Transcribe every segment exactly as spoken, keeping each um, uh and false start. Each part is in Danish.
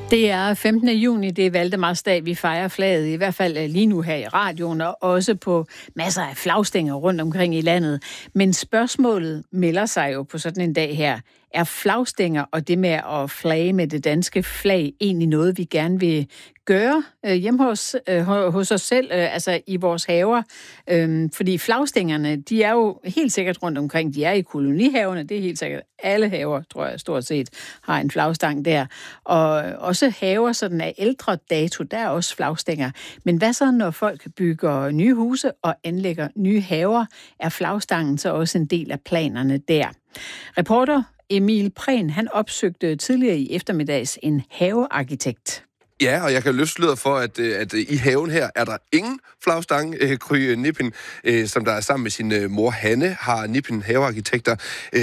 Det er femtende juni, det er Valdemarsdag, vi fejrer flaget, i hvert fald lige nu her i radioen, og også på masser af flagstænger rundt omkring i landet. Men spørgsmålet melder sig jo på sådan en dag her. Er flagstænger og det med at flage med det danske flag egentlig noget, vi gerne vil gøre øh, hjemme hos, øh, hos os selv, øh, altså i vores haver? Øhm, fordi flagstængerne, de er jo helt sikkert rundt omkring. De er i kolonihaverne, det er helt sikkert. Alle haver, tror jeg, stort set har en flagstang der. Og også haver sådan af ældre dato, der er også flagstænger. Men hvad så, når folk bygger nye huse og anlægger nye haver? Er flagstangen så også en del af planerne der? Reporter Emil Prehn, han opsøgte tidligere i eftermiddags en havearkitekt. Ja, og jeg kan løfte sløret for, at, at i haven her er der ingen flagstang. Kry Nippin, som der er sammen med sin mor Hanne, har Nippin havearkitekter.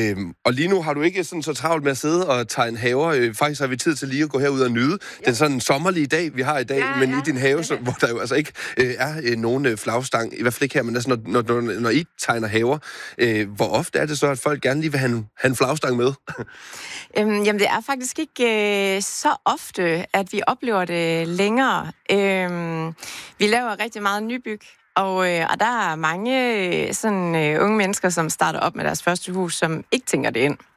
Og lige nu har du ikke sådan så travlt med at sidde og tegne haver. Faktisk har vi tid til lige at gå herud og nyde ja. den sådan sommerlige dag, vi har i dag, ja, men ja. i din have, så, hvor der jo altså ikke er nogen flagstang. I hvert fald ikke her, men altså, når, når, når, når I tegner haver, hvor ofte er det så, at folk gerne lige vil have en, have en flagstang med? øhm, jamen, det er faktisk ikke øh, så ofte, at vi oplever det længere. Øhm, vi laver rigtig meget nybyg, og, øh, og der er mange sådan, øh, unge mennesker, som starter op med deres første hus, som ikke tænker det ind.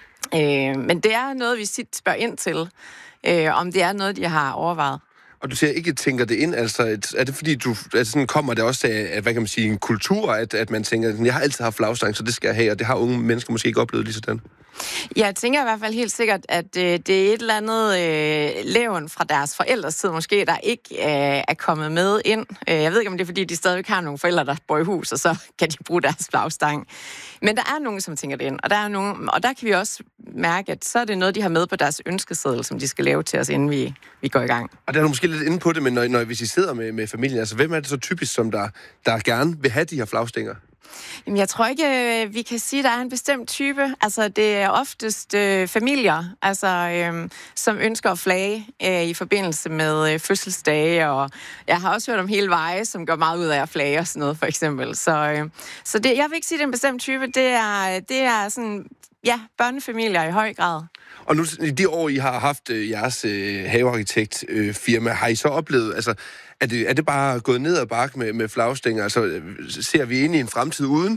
Øh, men det er noget, vi tit spørger ind til, øh, om det er noget, de har overvejet. Og du siger ikke tænker det ind, altså et, er det fordi, du, altså sådan kommer det også af, at, hvad kan man sige, en kultur, at, at man tænker, at jeg har altid haft flagstang, så det skal jeg have, og det har unge mennesker måske ikke oplevet lige sådan? Ja, jeg tænker i hvert fald helt sikkert, at øh, det er et eller andet øh, levn fra deres forældres tid måske, der ikke øh, er kommet med ind. Øh, jeg ved ikke, om det er, fordi de stadig har nogle forældre, der bor i hus, og så kan de bruge deres flagstang. Men der er nogen, som tænker det ind, og der er nogen, og der kan vi også mærke, at så er det noget, de har med på deres ønskeseddel, som de skal lave til os, inden vi, vi går i gang. Og der er du måske lidt inde på det, men når, når hvis I sidder med, med familien, altså hvem er det så typisk, som der, der gerne vil have de her flagstænger? Jamen, jeg tror ikke, vi kan sige, at der er en bestemt type. Altså, det er oftest øh, familier, altså, øh, som ønsker at flage øh, i forbindelse med øh, fødselsdage, og jeg har også hørt om hele veje, som går meget ud af at flage og sådan noget, for eksempel. Så, øh, så det, jeg vil ikke sige, at det er en bestemt type. Det er, det er sådan, ja, børnefamilier i høj grad. Og nu, i de år, I har haft øh, jeres øh, havearkitektfirma, øh, har I så oplevet, altså, er det, er det bare gået ned ad bakke med, med flagstænger? Altså, ser vi ind i en fremtid uden?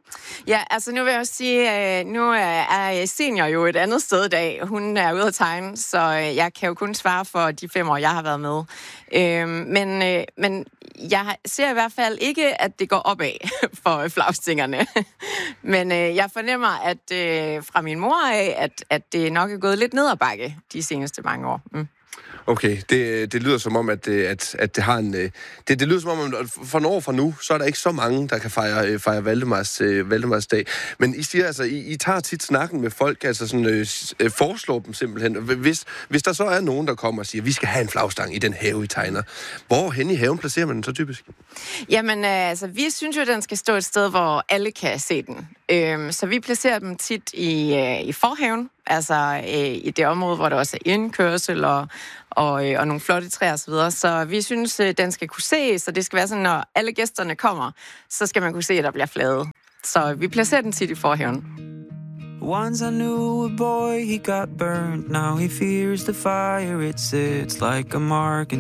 Ja, altså nu vil jeg også sige, at nu er senior jo et andet sted i dag. Hun er ude at tegne, så jeg kan jo kun svare for de fem år, jeg har været med. Men, men jeg ser i hvert fald ikke, at det går opad for flagstængerne. Men jeg fornemmer, at fra min mor af, at, at det nok er gået lidt ned ad bakke de seneste mange år. Mm. Okay, det, det lyder som om, at, at, at det har en... Det, det lyder som om, at for nogle år fra nu, så er der ikke så mange, der kan fejre, fejre Valdemars, Valdemars dag. Men I siger altså, I, I tager tit snakken med folk, altså sådan, øh, foreslår dem simpelthen. Hvis, hvis der så er nogen, der kommer og siger, vi skal have en flagstang i den have, I tegner, hvor hen i haven placerer man den så typisk? Jamen, altså, vi synes jo, at den skal stå et sted, hvor alle kan se den. Øhm, så vi placerer dem tit i, øh, i forhaven, altså øh, i det område, hvor der også er indkørsel og, og, øh, og nogle flotte træer osv. Så, så vi synes, øh, den skal kunne ses, og det skal være sådan, når alle gæsterne kommer, så skal man kunne se, at der bliver flaget. Så vi placerer den tit i forhaven. Once I knew a boy, he got burned. Now he fears the fire. It sits like a mark